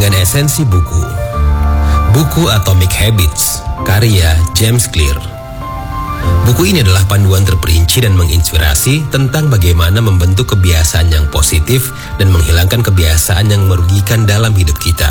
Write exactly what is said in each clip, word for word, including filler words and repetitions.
dengan esensi buku. Buku Atomic Habits, karya James Clear. Buku ini adalah panduan terperinci dan menginspirasi tentang bagaimana membentuk kebiasaan yang positif dan menghilangkan kebiasaan yang merugikan dalam hidup kita.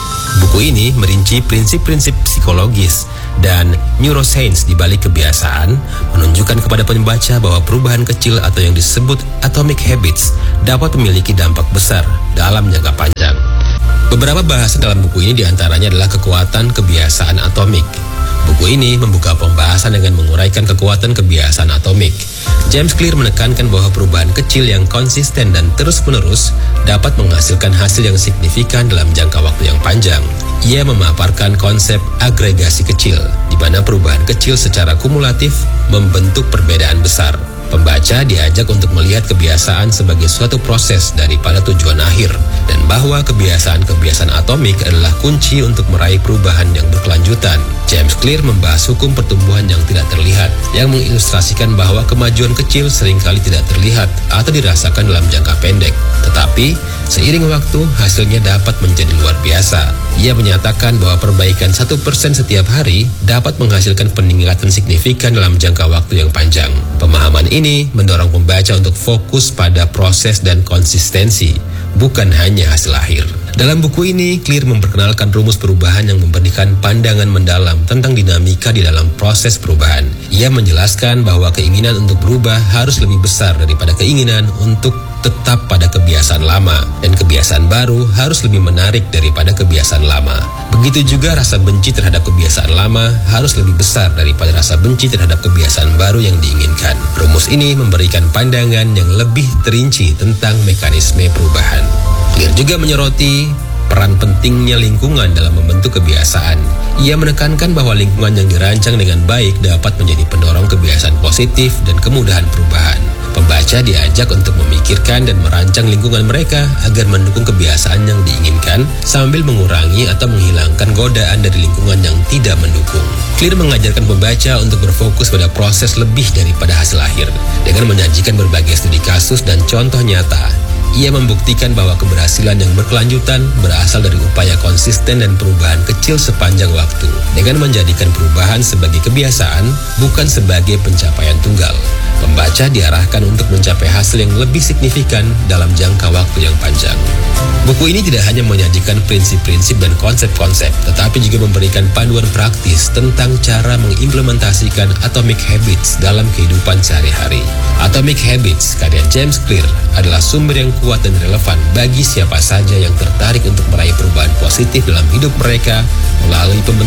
Buku ini merinci prinsip-prinsip psikologis dan neuroscience di balik kebiasaan, menunjukkan kepada pembaca bahwa perubahan kecil atau yang disebut atomic habits dapat memiliki dampak besar dalam jangka panjang. Beberapa bahasan dalam buku ini diantaranya adalah kekuatan kebiasaan atomik. Buku ini membuka pembahasan dengan menguraikan kekuatan kebiasaan atomik. James Clear menekankan bahwa perubahan kecil yang konsisten dan terus-menerus dapat menghasilkan hasil yang signifikan dalam jangka waktu yang panjang. Ia memaparkan konsep agregasi kecil, di mana perubahan kecil secara kumulatif membentuk perbedaan besar. Pembaca diajak untuk melihat kebiasaan sebagai suatu proses daripada tujuan akhir, dan bahwa kebiasaan-kebiasaan atomik adalah kunci untuk meraih perubahan yang berkelanjutan. James Clear membahas hukum pertumbuhan yang tidak terlihat, yang mengilustrasikan bahwa kemajuan kecil seringkali tidak terlihat atau dirasakan dalam jangka pendek, tetapi seiring waktu hasilnya dapat menjadi luar biasa. Ia menyatakan bahwa perbaikan satu persen setiap hari dapat menghasilkan peningkatan signifikan dalam jangka waktu yang panjang. Pemahaman ini mendorong pembaca untuk fokus pada proses dan konsistensi, bukan hanya hasil akhir. Dalam buku ini, Clear memperkenalkan rumus perubahan yang memberikan pandangan mendalam tentang dinamika di dalam proses perubahan. Ia menjelaskan bahwa keinginan untuk berubah harus lebih besar daripada keinginan untuk tetap pada kebiasaan lama, dan kebiasaan baru harus lebih menarik daripada kebiasaan lama. Begitu juga rasa benci terhadap kebiasaan lama harus lebih besar daripada rasa benci terhadap kebiasaan baru yang diinginkan. Rumus ini memberikan pandangan yang lebih terinci tentang mekanisme perubahan. Clear juga menyoroti peran pentingnya lingkungan dalam membentuk kebiasaan. Ia menekankan bahwa lingkungan yang dirancang dengan baik dapat menjadi pendorong kebiasaan positif dan kemudahan perubahan. Pembaca diajak untuk memikirkan dan merancang lingkungan mereka agar mendukung kebiasaan yang diinginkan sambil mengurangi atau menghilangkan godaan dari lingkungan yang tidak mendukung. Clear mengajarkan pembaca untuk berfokus pada proses lebih daripada hasil akhir. Dengan menyajikan berbagai studi kasus dan contoh nyata, ia membuktikan bahwa keberhasilan yang berkelanjutan berasal dari upaya konsisten dan perubahan kecil sepanjang waktu. Dengan menjadikan perubahan sebagai kebiasaan, bukan sebagai pencapaian tunggal, pembaca diarahkan untuk mencapai hasil yang lebih signifikan dalam jangka waktu yang panjang. Buku ini tidak hanya menyajikan prinsip-prinsip dan konsep-konsep, tetapi juga memberikan panduan praktis tentang cara mengimplementasikan atomic habits dalam kehidupan sehari-hari. Atomic Habits, karya James Clear, adalah sumber yang kuat dan relevan bagi siapa saja yang tertarik untuk meraih perubahan positif dalam hidup mereka melalui pembentukan